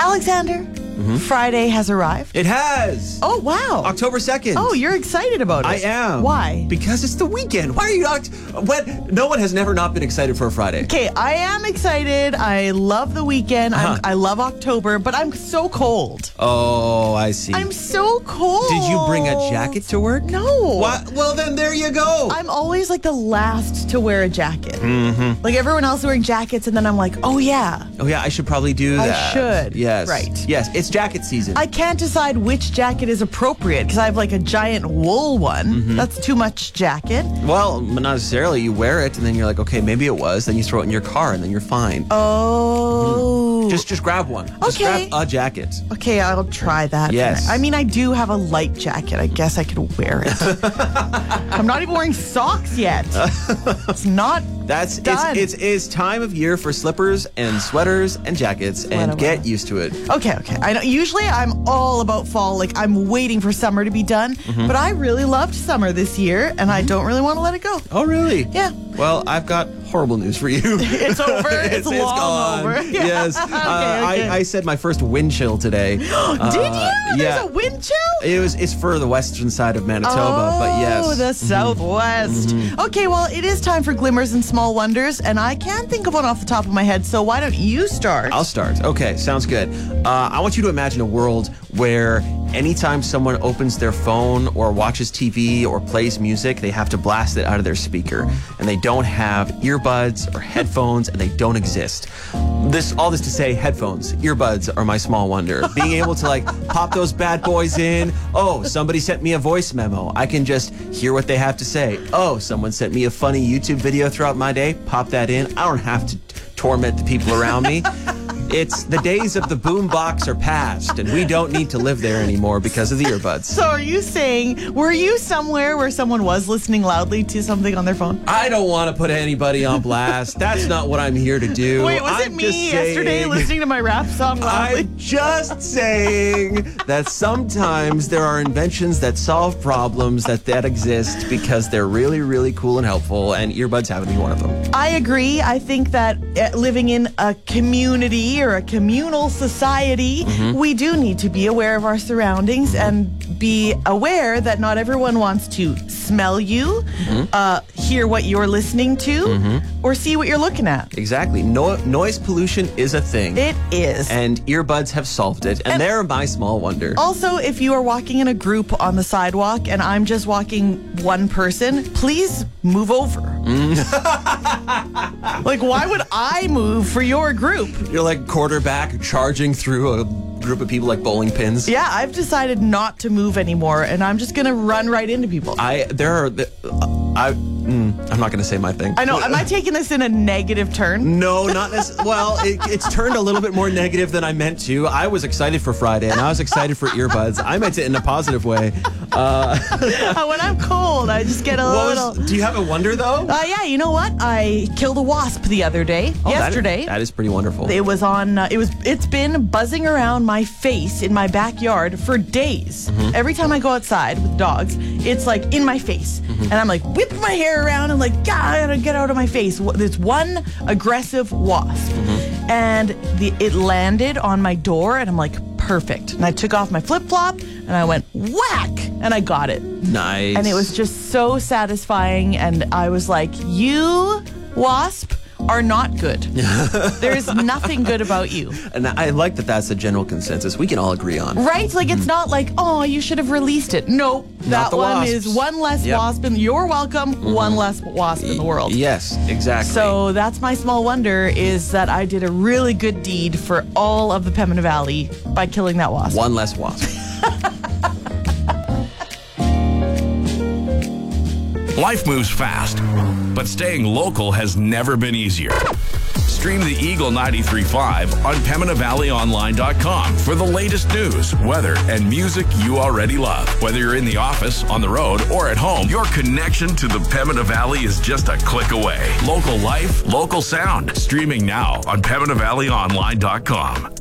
Alexander, Friday has arrived. It has. Oh, wow. October 2nd. Oh, you're excited about it. I am. Why? Because it's the weekend. Why are you not? No one has never not been excited for a Friday. Okay, I am excited. I love the weekend. I love October, but I'm so cold. Oh, I see. I'm so cold. Did you bring a jacket to work? No. What? Well, then there you go. I'm always like the last to wear a jacket. Mm-hmm. Like everyone else is wearing jackets, and then I'm like, oh yeah. Oh yeah, I should probably do that. I should. Yes. Right. Yes, it's jacket season. I can't decide which jacket is appropriate because I have like a giant wool one. Mm-hmm. That's too much jacket. Well, not necessarily. You wear it, and then you're like, okay, maybe it was. Then you throw it in your car, and then you're fine. Oh. Just grab one. Just Okay. grab a jacket. Okay, I'll try that. Yes. I mean, I do have a light jacket. I guess I could wear it. I'm not even wearing socks yet. It's not done. It's time of year for slippers and sweaters and jackets, and get used to it. Okay. I know. Usually, I'm all about fall. Like I'm waiting for summer to be done. But I really loved summer this year, and I don't really want to let it go. Oh, really? Yeah. Well, I've got horrible news for you. It's over. It's long gone. over. Yes. Okay. I said my first wind chill today. Did you? There's a wind chill? It's for the western side of Manitoba, but yes. Oh, the Southwest. Okay, well, it is time for Glimmers and Small Wonders, and I can't think of one off the top of my head, so why don't you start? I'll start. Okay, sounds good. I want you to imagine a world where anytime someone opens their phone or watches TV or plays music, they have to blast it out of their speaker, and they don't have earbuds or headphones, and they don't exist. All this to say, headphones, earbuds are my small wonder. Being able to like pop those bad boys in. Oh, somebody sent me a voice memo. I can just hear what they have to say. Oh, someone sent me a funny YouTube video throughout my day. Pop that in. I don't have to torment the people around me. It's the days of the boombox are past, and we don't need to live there anymore because of the earbuds. So are you saying, were you somewhere where someone was listening loudly to something on their phone? I don't want to put anybody on blast. That's not what I'm here to do. Wait, was it me yesterday listening to my rap song loudly? I'm just saying that sometimes there are inventions that solve problems that exist because they're really, really cool and helpful, and earbuds happen to be one of them. I agree. I think that living in a community or a communal society, we do need to be aware of our surroundings and be aware that not everyone wants to smell you, hear what you're listening to, or see what you're looking at. Exactly. Noise pollution is a thing. It is. And earbuds have solved it, and they're my small wonder. Also, if you are walking in a group on the sidewalk and I'm just walking one person, please move over. Like, why would I move for your group? You're like quarterback charging through a group of people like bowling pins. Yeah, I've decided not to move anymore, and I'm just going to run right into people. I'm not going to say my thing. I know. Am I taking this in a negative turn? No, not necessarily. Well, it's turned a little bit more negative than I meant to. I was excited for Friday, and I was excited for earbuds. I meant it in a positive way. When I'm cold, I just get a little... Do you have a wonder, though? Yeah, you know what? I killed a wasp the other day. Yesterday. That is pretty wonderful. It was on... It's been buzzing around my face in my backyard for days. Every time I go outside with dogs, it's like in my face. And I'm like whipping my hair around and like, God, I gotta get out of my face. There's one aggressive wasp. And it landed on my door, and I'm like, perfect. And I took off my flip-flop, and I went whack, and I got it. Nice. And it was just so satisfying, and I was like, you, wasp, are not good. There's nothing good about you. And I like that that's a general consensus we can all agree on. Right? Like, it's not like, oh, you should have released it. No, that one wasps. is one less wasp, and you're welcome, one less wasp in the world. Yes, exactly. So that's my small wonder, is that I did a really good deed for all of the Pembina Valley by killing that wasp. One less wasp. Life moves fast, but staying local has never been easier. Stream the Eagle 93.5 on PembinaValleyOnline.com for the latest news, weather, and music you already love. Whether you're in the office, on the road, or at home, your connection to the Pembina Valley is just a click away. Local life, local sound. Streaming now on PembinaValleyOnline.com.